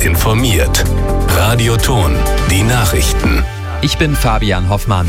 informiert. Radioton, die Nachrichten. Ich bin Fabian Hoffmann.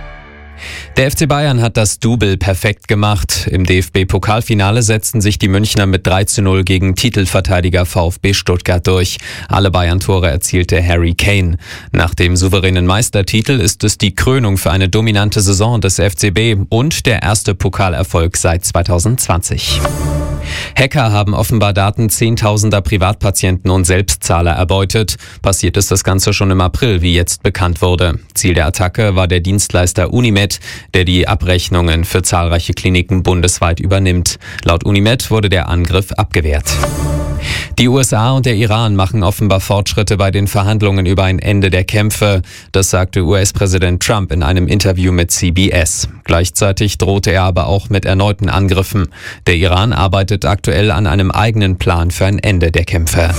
Der FC Bayern hat das Double perfekt gemacht. Im DFB-Pokalfinale setzten sich die Münchner mit 3:0 gegen Titelverteidiger VfB Stuttgart durch. Alle Bayern-Tore erzielte Harry Kane. Nach dem souveränen Meistertitel ist es die Krönung für eine dominante Saison des FCB und der erste Pokalerfolg seit 2020. Hacker haben offenbar Daten zehntausender Privatpatienten und Selbstzahler erbeutet. Passiert ist das Ganze schon im April, wie jetzt bekannt wurde. Ziel der Attacke war der Dienstleister Unimed, der die Abrechnungen für zahlreiche Kliniken bundesweit übernimmt. Laut Unimed wurde der Angriff abgewehrt. Die USA und der Iran machen offenbar Fortschritte bei den Verhandlungen über ein Ende der Kämpfe. Das sagte US-Präsident Trump in einem Interview mit CBS. Gleichzeitig drohte er aber auch mit erneuten Angriffen. Der Iran arbeitet aktuell an einem eigenen Plan für ein Ende der Kämpfe.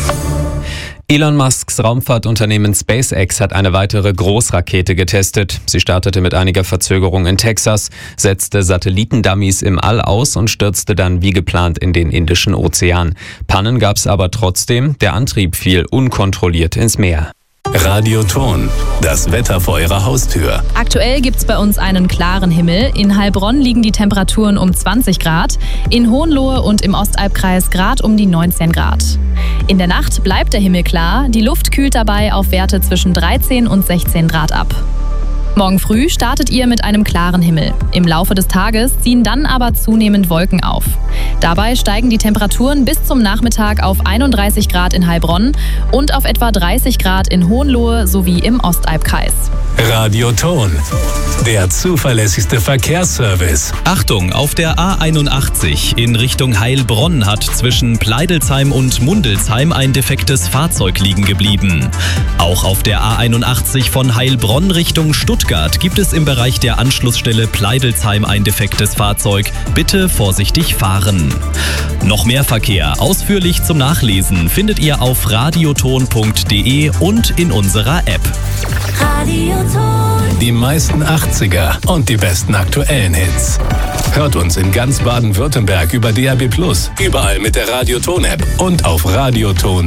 Elon Musks Raumfahrtunternehmen SpaceX hat eine weitere Großrakete getestet. Sie startete mit einiger Verzögerung in Texas, setzte Satellitendummies im All aus und stürzte dann wie geplant in den Indischen Ozean. Pannen gab es aber trotzdem, der Antrieb fiel unkontrolliert ins Meer. Radioton, das Wetter vor Ihrer Haustür. Aktuell gibt's bei uns einen klaren Himmel. In Heilbronn liegen die Temperaturen um 20 Grad, in Hohenlohe und im Ostalbkreis Grad um die 19 Grad. In der Nacht bleibt der Himmel klar, die Luft kühlt dabei auf Werte zwischen 13 und 16 Grad ab. Morgen früh startet ihr mit einem klaren Himmel. Im Laufe des Tages ziehen dann aber zunehmend Wolken auf. Dabei steigen die Temperaturen bis zum Nachmittag auf 31 Grad in Heilbronn und auf etwa 30 Grad in Hohenlohe sowie im Ostalbkreis. Radioton, der zuverlässigste Verkehrsservice. Achtung, auf der A81 in Richtung Heilbronn hat zwischen Pleidelsheim und Mundelsheim ein defektes Fahrzeug liegen geblieben. Auch auf der A81 von Heilbronn Richtung Stuttgart gibt es im Bereich der Anschlussstelle Pleidelsheim ein defektes Fahrzeug. Bitte vorsichtig fahren. Noch mehr Verkehr ausführlich zum Nachlesen findet ihr auf radioton.de und in unserer App. Die meisten 80er und die besten aktuellen Hits. Hört uns in ganz Baden-Württemberg über DAB+, überall mit der Radioton-App und auf radioton.de.